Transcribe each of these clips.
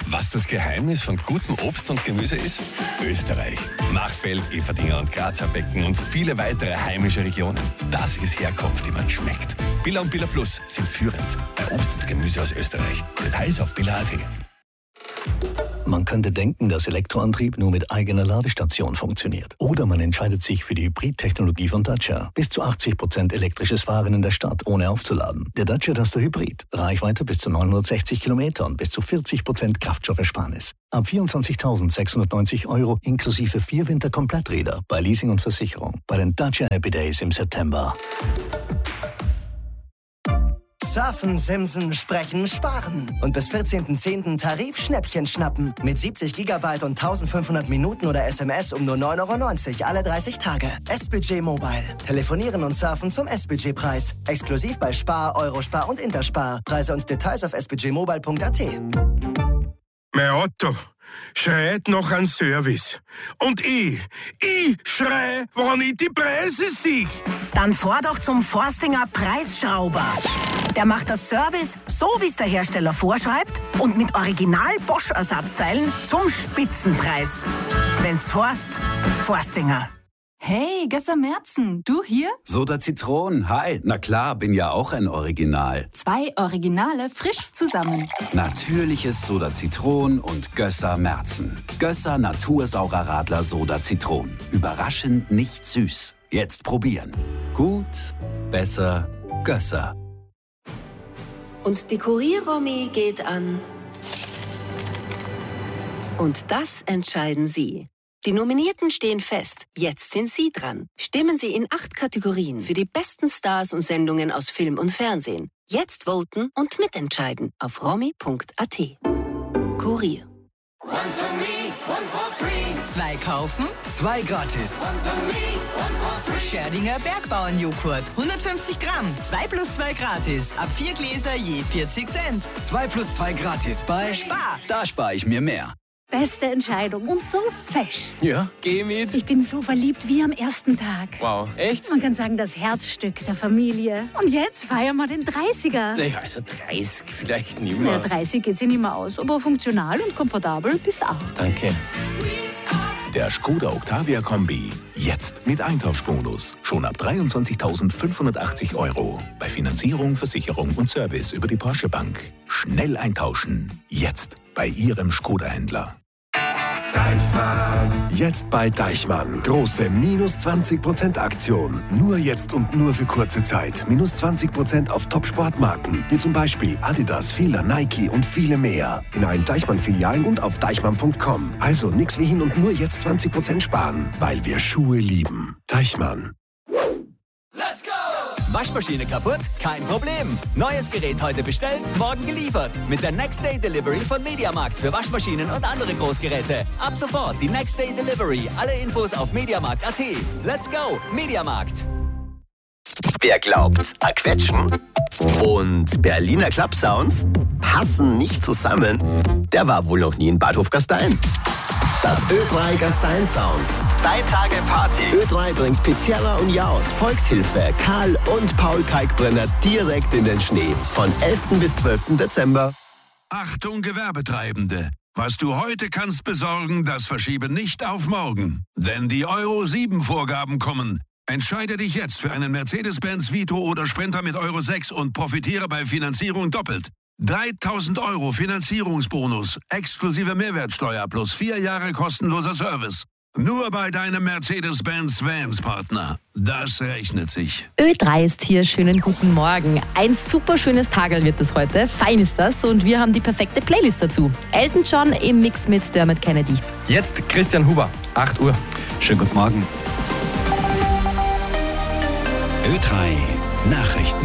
Was das Geheimnis von gutem Obst und Gemüse ist? Österreich. Machfeld, Everdinger und Grazer Becken und viele weitere heimische Regionen. Das ist Herkunft, die man schmeckt. Billa und Billa Plus sind führend bei Obst und Gemüse aus Österreich. Details auf billa.at. Man könnte denken, dass Elektroantrieb nur mit eigener Ladestation funktioniert. Oder man entscheidet sich für die Hybrid-Technologie von Dacia. Bis zu 80% elektrisches Fahren in der Stadt, ohne aufzuladen. Der Dacia Duster Hybrid. Reichweite bis zu 960 Kilometer und bis zu 40% Kraftstoffersparnis. Ab 24.690 € inklusive 4 Winterkompletträder bei Leasing und Versicherung. Bei den Dacia Happy Days im September. Surfen, Simsen, Sprechen, Sparen. Und bis 14.10. Tarif-Schnäppchen schnappen. Mit 70 GB und 1500 Minuten oder SMS um nur 9,90 € alle 30 Tage. S-Budget Mobile. Telefonieren und surfen zum S-Budget-Preis. Exklusiv bei Spar, Eurospar und Interspar. Preise und Details auf sbudgetmobile.at. Mein Auto schreit nach einem Service. Und ich schrei, wenn ich die Preise sehe. Dann fahr doch zum Forstinger Preisschrauber. Der macht das Service so, wie es der Hersteller vorschreibt und mit Original Bosch-Ersatzteilen zum Spitzenpreis. Wenn's fährst, Forstinger. Hey, Gösser Merzen, du hier? Soda Zitron, hi. Na klar, bin ja auch ein Original. 2 Originale frisch zusammen. Natürliches Soda Zitron und Gösser Merzen. Gösser Natursaurer Radler Soda Zitron. Überraschend nicht süß. Jetzt probieren. Gut, besser, Gösser. Und die Kurier-Romy geht an. Und das entscheiden Sie. Die Nominierten stehen fest. Jetzt sind Sie dran. Stimmen Sie in 8 Kategorien für die besten Stars und Sendungen aus Film und Fernsehen. Jetzt voten und mitentscheiden auf romy.at. Kurier. 2 kaufen, 2 gratis. Scherdinger Bergbauernjoghurt. 150 Gramm, 2 plus 2 gratis. Ab 4 Gläser je 40 Cent. 2 plus 2 gratis bei Spar. Da spare ich mir mehr. Beste Entscheidung und so fesch. Ja, geh mit. Ich bin so verliebt wie am ersten Tag. Wow, echt? Man kann sagen, das Herzstück der Familie. Und jetzt feiern wir den 30er. Naja, also 30 vielleicht nicht Naja, mehr. 30 geht sich nicht mehr aus, aber funktional und komfortabel bist auch. Danke. Der Skoda Octavia Kombi. Jetzt mit Eintauschbonus. Schon ab 23.580 €. Bei Finanzierung, Versicherung und Service über die Porsche Bank. Schnell eintauschen. Jetzt bei Ihrem Skoda-Händler. Deichmann. Jetzt bei Deichmann. Große minus 20% Aktion. Nur jetzt und nur für kurze Zeit. Minus 20% auf Top-Sportmarken. Wie zum Beispiel Adidas, Fila, Nike und viele mehr. In allen Deichmann-Filialen und auf deichmann.com. Also nix wie hin und nur jetzt 20% sparen. Weil wir Schuhe lieben. Deichmann. Waschmaschine kaputt? Kein Problem. Neues Gerät heute bestellt, morgen geliefert. Mit der Next Day Delivery von Mediamarkt für Waschmaschinen und andere Großgeräte. Ab sofort die Next Day Delivery. Alle Infos auf mediamarkt.at. Let's go, Mediamarkt. Wer glaubt, Quetschen und Berliner Club-Sounds passen nicht zusammen, der war wohl noch nie in Bad Hofgastein. Das Ö3 Gastein Sounds. 2 Tage Party. Ö3 bringt Pizzerra und Jaus, Volkshilfe, Karl und Paul Kalkbrenner direkt in den Schnee. Von 11. bis 12. Dezember. Achtung, Gewerbetreibende. Was du heute kannst besorgen, das verschiebe nicht auf morgen. Denn die Euro-7-Vorgaben kommen. Entscheide dich jetzt für einen Mercedes-Benz Vito oder Sprinter mit Euro 6 und profitiere bei Finanzierung doppelt. 3.000 € Finanzierungsbonus, exklusive Mehrwertsteuer plus 4 Jahre kostenloser Service. Nur bei deinem Mercedes-Benz Vans-Partner. Das rechnet sich. Ö3 ist hier, schönen guten Morgen. Ein super schönes Tagerl wird es heute, fein ist das und wir haben die perfekte Playlist dazu. Elton John im Mix mit Dermot Kennedy. Jetzt Christian Huber, 8 Uhr. Schönen guten Morgen. Ö3 Nachrichten.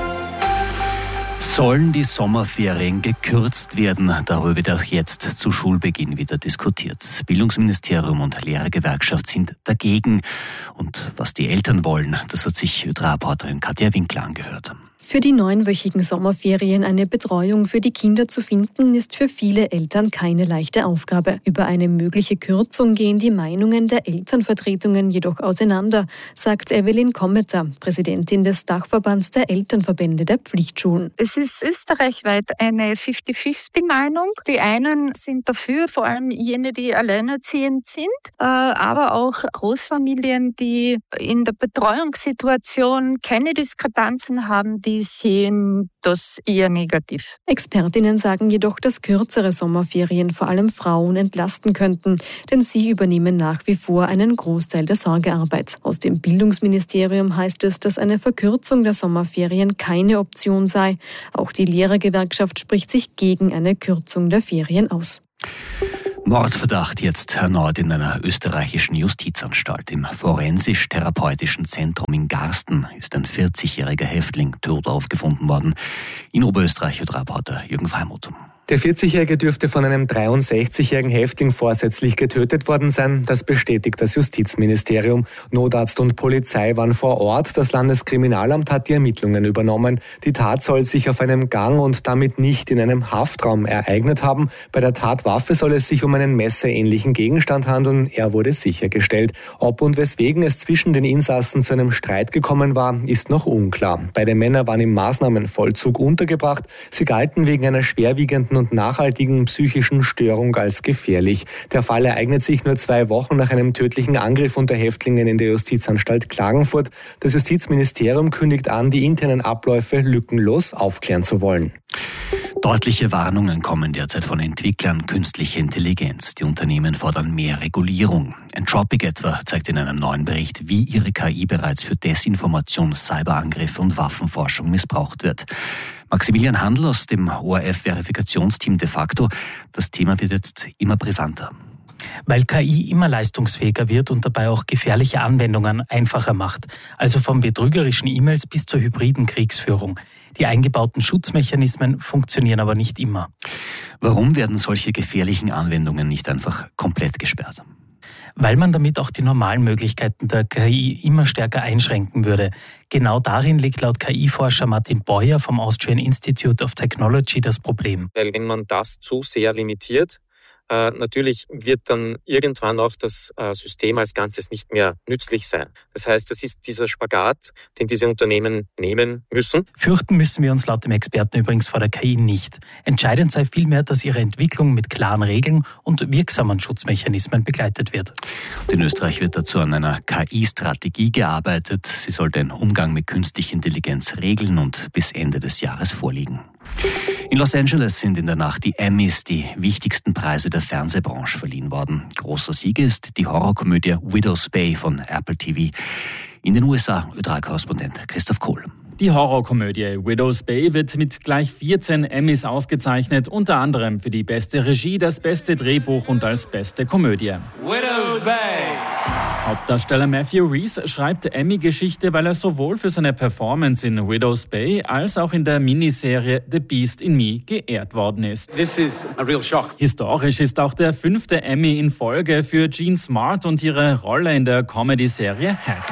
Sollen die Sommerferien gekürzt werden? Darüber wird auch jetzt zu Schulbeginn wieder diskutiert. Bildungsministerium und Lehrergewerkschaft sind dagegen. Und was die Eltern wollen, das hat sich Ö3-Reporterin Katja Winkler angehört. Für die 9-wöchigen Sommerferien eine Betreuung für die Kinder zu finden, ist für viele Eltern keine leichte Aufgabe. Über eine mögliche Kürzung gehen die Meinungen der Elternvertretungen jedoch auseinander, sagt Evelyn Kommeter, Präsidentin des Dachverbands der Elternverbände der Pflichtschulen. Es ist österreichweit eine 50-50-Meinung. Die einen sind dafür, vor allem jene, die alleinerziehend sind, aber auch Großfamilien, die in der Betreuungssituation keine Diskrepanzen haben, die sehen das eher negativ. Expertinnen sagen jedoch, dass kürzere Sommerferien vor allem Frauen entlasten könnten, denn sie übernehmen nach wie vor einen Großteil der Sorgearbeit. Aus dem Bildungsministerium heißt es, dass eine Verkürzung der Sommerferien keine Option sei. Auch die Lehrergewerkschaft spricht sich gegen eine Kürzung der Ferien aus. Mordverdacht jetzt erneut in einer österreichischen Justizanstalt. Im Forensisch-Therapeutischen Zentrum in Garsten ist ein 40-jähriger Häftling tot aufgefunden worden. In Oberösterreich hört Reporter Jürgen Freimuth. Der 40-Jährige dürfte von einem 63-jährigen Häftling vorsätzlich getötet worden sein. Das bestätigt das Justizministerium. Notarzt und Polizei waren vor Ort. Das Landeskriminalamt hat die Ermittlungen übernommen. Die Tat soll sich auf einem Gang und damit nicht in einem Haftraum ereignet haben. Bei der Tatwaffe soll es sich um einen messerähnlichen Gegenstand handeln. Er wurde sichergestellt. Ob und weswegen es zwischen den Insassen zu einem Streit gekommen war, ist noch unklar. Beide Männer waren im Maßnahmenvollzug untergebracht. Sie galten wegen einer schwerwiegenden und nachhaltigen psychischen Störung als gefährlich. Der Fall ereignet sich nur 2 Wochen nach einem tödlichen Angriff unter Häftlingen in der Justizanstalt Klagenfurt. Das Justizministerium kündigt an, die internen Abläufe lückenlos aufklären zu wollen. Deutliche Warnungen kommen derzeit von Entwicklern künstlicher Intelligenz. Die Unternehmen fordern mehr Regulierung. Entropic etwa zeigt in einem neuen Bericht, wie ihre KI bereits für Desinformation, Cyberangriffe und Waffenforschung missbraucht wird. Maximilian Handl aus dem ORF-Verifikationsteam de facto. Das Thema wird jetzt immer brisanter. Weil KI immer leistungsfähiger wird und dabei auch gefährliche Anwendungen einfacher macht. Also von betrügerischen E-Mails bis zur hybriden Kriegsführung. Die eingebauten Schutzmechanismen funktionieren aber nicht immer. Warum werden solche gefährlichen Anwendungen nicht einfach komplett gesperrt? Weil man damit auch die normalen Möglichkeiten der KI immer stärker einschränken würde. Genau darin liegt laut KI-Forscher Martin Beuer vom Austrian Institute of Technology das Problem. Weil wenn man das zu sehr limitiert, natürlich wird dann irgendwann auch das System als Ganzes nicht mehr nützlich sein. Das heißt, das ist dieser Spagat, den diese Unternehmen nehmen müssen. Fürchten müssen wir uns laut dem Experten übrigens vor der KI nicht. Entscheidend sei vielmehr, dass ihre Entwicklung mit klaren Regeln und wirksamen Schutzmechanismen begleitet wird. In Österreich wird dazu an einer KI-Strategie gearbeitet. Sie soll den Umgang mit künstlicher Intelligenz regeln und bis Ende des Jahres vorliegen. In Los Angeles sind in der Nacht die Emmys, die wichtigsten Preise der Fernsehbranche, verliehen worden. Großer Sieg ist die Horrorkomödie Widow's Bay von Apple TV. In den USA Ö3-Korrespondent Christoph Kohl. Die Horrorkomödie Widow's Bay wird mit gleich 14 Emmys ausgezeichnet, unter anderem für die beste Regie, das beste Drehbuch und als beste Komödie. Widow's Bay. Hauptdarsteller Matthew Rhys schreibt Emmy-Geschichte, weil er sowohl für seine Performance in Widow's Bay als auch in der Miniserie The Beast in Me geehrt worden ist. This is a real shock. Historisch ist auch der 5. Emmy in Folge für Jean Smart und ihre Rolle in der Comedy-Serie Hacks.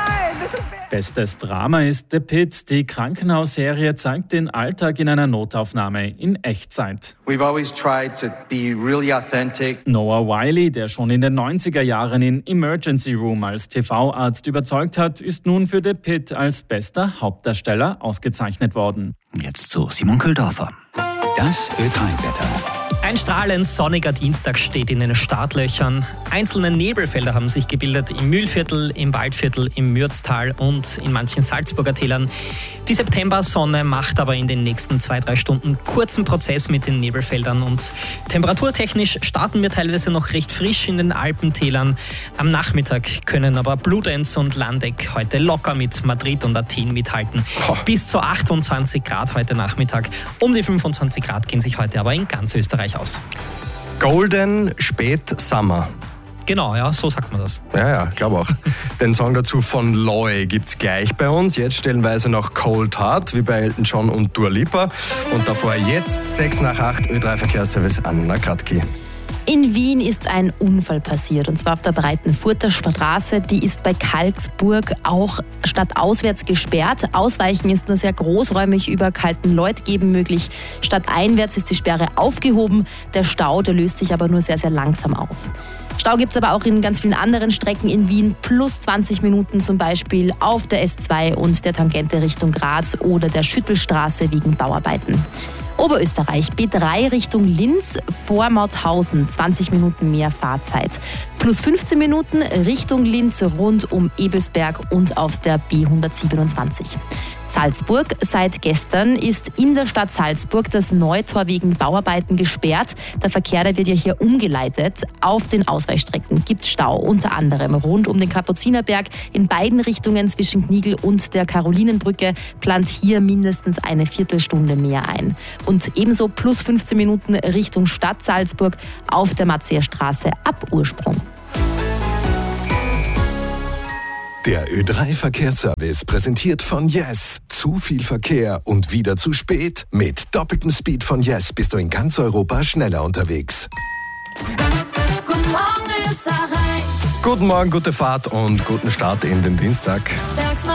Bestes Drama ist The Pit. Die Krankenhausserie zeigt den Alltag in einer Notaufnahme in Echtzeit. We've always tried to be really authentic. Noah Wiley, der schon in den 90er Jahren in Emergency Room als TV-Arzt überzeugt hat, ist nun für The Pit als bester Hauptdarsteller ausgezeichnet worden. Jetzt zu Simon Köhldorfer. Das Ö3-Wetter. Ein strahlend sonniger Dienstag steht in den Startlöchern. Einzelne Nebelfelder haben sich gebildet im Mühlviertel, im Waldviertel, im Mürztal und in manchen Salzburger Tälern. Die Septembersonne macht aber in den nächsten 2-3 Stunden kurzen Prozess mit den Nebelfeldern und temperaturtechnisch starten wir teilweise noch recht frisch in den Alpentälern. Am Nachmittag können aber Bludenz und Landeck heute locker mit Madrid und Athen mithalten. Bis zu 28 Grad heute Nachmittag. Um die 25 Grad gehen sich heute aber in ganz Österreich aus. Golden Spät Summer. Genau, ja, so sagt man das. Ja, glaube auch. Den Song dazu von Loy gibt's gleich bei uns. Jetzt stellenweise noch Cold Heart, wie bei Elton John und Dua Lipa. Und davor jetzt 7:06 Ö3 Verkehrsservice Anna Kratki. In Wien ist ein Unfall passiert, und zwar auf der Breitenfurter Straße. Die ist bei Karlsburg auch stadtauswärts gesperrt. Ausweichen ist nur sehr großräumig über Kaltenleutgeben möglich. Stadteinwärts ist die Sperre aufgehoben. Der Stau, der löst sich aber nur sehr, sehr langsam auf. Stau gibt es aber auch in ganz vielen anderen Strecken in Wien. Plus 20 Minuten zum Beispiel auf der S2 und der Tangente Richtung Graz oder der Schüttelstraße wegen Bauarbeiten. Oberösterreich, B3 Richtung Linz vor Mauthausen, 20 Minuten mehr Fahrzeit. Plus 15 Minuten Richtung Linz rund um Ebelsberg und auf der B127. Salzburg, seit gestern ist in der Stadt Salzburg das Neutor wegen Bauarbeiten gesperrt. Der Verkehr, der wird ja hier umgeleitet. Auf den Ausweichstrecken gibt es Stau, unter anderem rund um den Kapuzinerberg in beiden Richtungen zwischen Knigl und der Karolinenbrücke, plant hier mindestens eine Viertelstunde mehr ein. Und ebenso plus 15 Minuten Richtung Stadt Salzburg auf der Matzeerstraße ab Ursprung. Der Ö3-Verkehrsservice präsentiert von Yes. Zu viel Verkehr und wieder zu spät? Mit doppeltem Speed von Yes bist du in ganz Europa schneller unterwegs. Guten Morgen, Österreich. Guten Morgen, gute Fahrt und guten Start in den Dienstag.